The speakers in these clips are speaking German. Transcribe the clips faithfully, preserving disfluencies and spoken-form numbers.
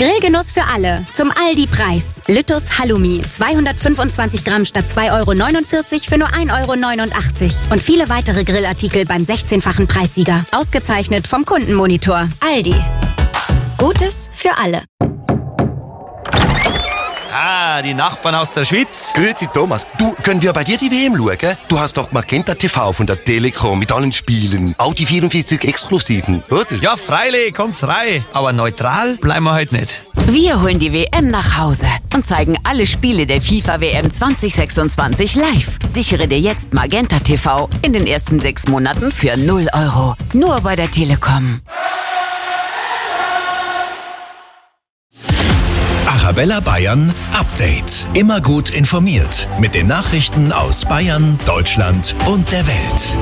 Grillgenuss für alle. Zum Aldi-Preis. Lüttus Halloumi. zweihundertfünfundzwanzig Gramm statt zwei Euro neunundvierzig für nur ein Euro neunundachtzig. Und viele weitere Grillartikel beim sechzehnfachen Preissieger. Ausgezeichnet vom Kundenmonitor. Aldi. Gutes für alle. Ah, die Nachbarn aus der Schweiz. Grüezi Thomas. Du, können wir bei dir die W M schauen? Du hast doch Magenta T V von der Telekom mit allen Spielen. Auch die vierundvierzig Exklusiven, oder? Ja, freilich, kommt's rein. Aber neutral bleiben wir heute nicht. Wir holen die W M nach Hause und zeigen alle Spiele der FIFA W M zwanzig sechsundzwanzig live. Sichere dir jetzt Magenta T V in den ersten sechs Monaten für null Euro. Nur bei der Telekom. Arabella Bayern Update. Immer gut informiert mit den Nachrichten aus Bayern, Deutschland und der Welt.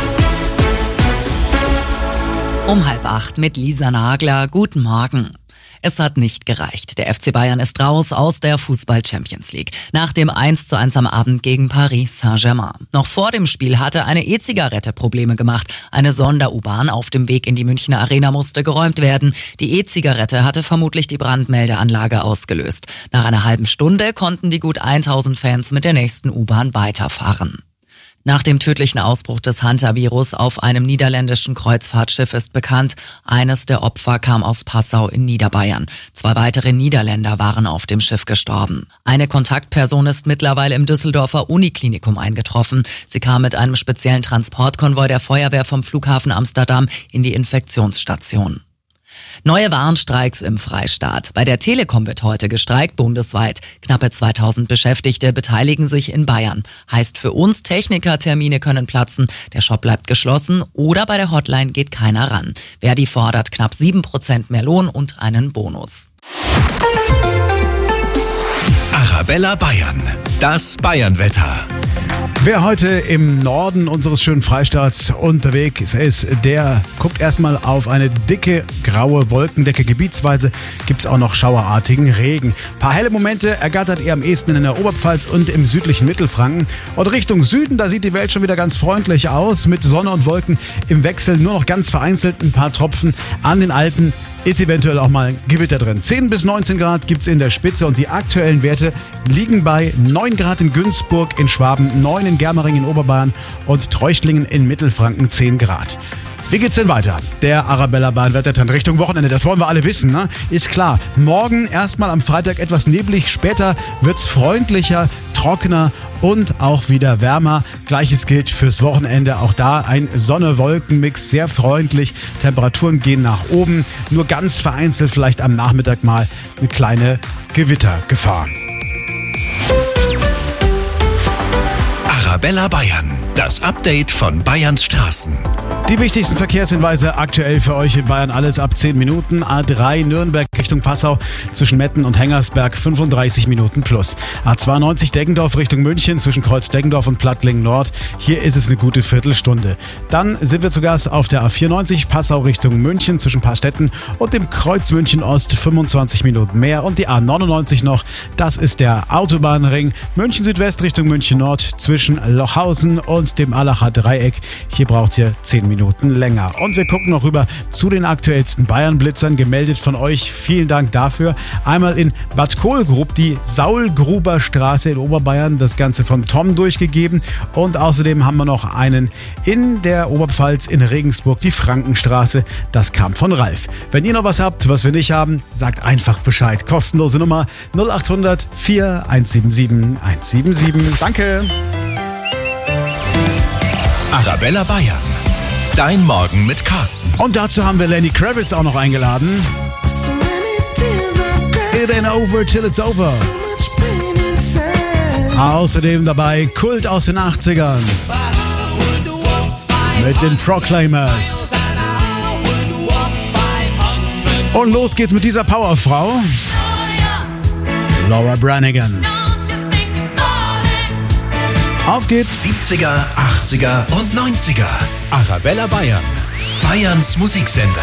Um halb acht mit Lisa Nagler. Guten Morgen. Es hat nicht gereicht. Der F C Bayern ist raus aus der Fußball-Champions League. Nach dem eins zu eins am Abend gegen Paris Saint-Germain. Noch vor dem Spiel hatte eine E-Zigarette Probleme gemacht. Eine Sonder-U-Bahn auf dem Weg in die Münchner Arena musste geräumt werden. Die E-Zigarette hatte vermutlich die Brandmeldeanlage ausgelöst. Nach einer halben Stunde konnten die gut tausend Fans mit der nächsten U-Bahn weiterfahren. Nach dem tödlichen Ausbruch des Hantavirus auf einem niederländischen Kreuzfahrtschiff ist bekannt, eines der Opfer kam aus Passau in Niederbayern. Zwei weitere Niederländer waren auf dem Schiff gestorben. Eine Kontaktperson ist mittlerweile im Düsseldorfer Uniklinikum eingetroffen. Sie kam mit einem speziellen Transportkonvoi der Feuerwehr vom Flughafen Amsterdam in die Infektionsstation. Neue Warnstreiks im Freistaat. Bei der Telekom wird heute gestreikt bundesweit. Knappe zweitausend Beschäftigte beteiligen sich in Bayern. Heißt für uns, Technikertermine können platzen, der Shop bleibt geschlossen oder bei der Hotline geht keiner ran. Verdi fordert knapp sieben Prozent mehr Lohn und einen Bonus. Arabella Bayern. Das Bayernwetter. Wer heute im Norden unseres schönen Freistaats unterwegs ist, der guckt erstmal auf eine dicke graue Wolkendecke. Gebietsweise gibt es auch noch schauerartigen Regen. Ein paar helle Momente ergattert er am ehesten in der Oberpfalz und im südlichen Mittelfranken. Und Richtung Süden, da sieht die Welt schon wieder ganz freundlich aus. Mit Sonne und Wolken im Wechsel, nur noch ganz vereinzelt ein paar Tropfen. An den Alpen ist eventuell auch mal Gewitter drin. zehn bis neunzehn Grad gibt's in der Spitze und die aktuellen Werte liegen bei neun Grad in Günzburg in Schwaben, neun in Germering in Oberbayern und Treuchtlingen in Mittelfranken zehn Grad. Wie geht's denn weiter? Der Arabella Bayern Wettertrend Richtung Wochenende, das wollen wir alle wissen, ne? Ist klar. Morgen erstmal am Freitag etwas neblig, später wird's freundlicher, trockener und auch wieder wärmer. Gleiches gilt fürs Wochenende. Auch da ein Sonne-Wolken-Mix, sehr freundlich. Temperaturen gehen nach oben. Nur ganz vereinzelt vielleicht am Nachmittag mal eine kleine Gewittergefahr. Arabella Bayern. Das Update von Bayerns Straßen. Die wichtigsten Verkehrshinweise aktuell für euch in Bayern, alles ab zehn Minuten. A drei Nürnberg Richtung Passau zwischen Metten und Hengersberg fünfunddreißig Minuten plus. A zweiundneunzig Deggendorf Richtung München zwischen Kreuz Deggendorf und Plattlingen Nord. Hier ist es eine gute Viertelstunde. Dann sind wir zu Gast auf der A vierundneunzig Passau Richtung München zwischen Paarstetten und dem Kreuz München Ost fünfundzwanzig Minuten mehr. Und die A neunundneunzig noch, das ist der Autobahnring München Südwest Richtung München Nord zwischen Lochhausen und dem Allacher Dreieck. Hier braucht ihr zehn Minuten länger. Und wir gucken noch rüber zu den aktuellsten Bayern-Blitzern, gemeldet von euch. Vielen Dank dafür. Einmal in Bad Kohlgrub, die Saulgruber-Straße in Oberbayern, das Ganze von Tom durchgegeben. Und außerdem haben wir noch einen in der Oberpfalz in Regensburg, die Frankenstraße. Das kam von Ralf. Wenn ihr noch was habt, was wir nicht haben, sagt einfach Bescheid. Kostenlose Nummer null acht hundert vier eins sieben sieben eins sieben sieben. Danke. Arabella Bayern. Dein Morgen mit Carsten. Und dazu haben wir Lenny Kravitz auch noch eingeladen. It ain't over till it's over. Außerdem dabei Kult aus den achtzigern. Mit den Proclaimers. Und los geht's mit dieser Powerfrau. Laura Branigan. Auf geht's. siebziger, achtziger und neunziger. Arabella Bayern. Bayerns Musiksender.